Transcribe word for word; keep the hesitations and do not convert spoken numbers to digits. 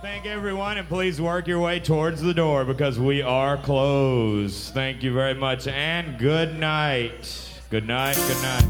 Thank everyone, and please work your way towards the door because we are closed. Thank you very much, and good night. Good night, good night.